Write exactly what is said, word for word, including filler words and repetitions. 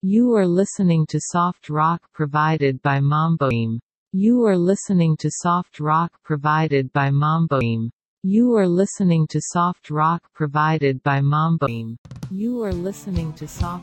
You are listening to soft rock provided by Mamboim. You are listening to soft rock provided by Mamboim. You are listening to soft rock provided by Mamboim. You are listening to soft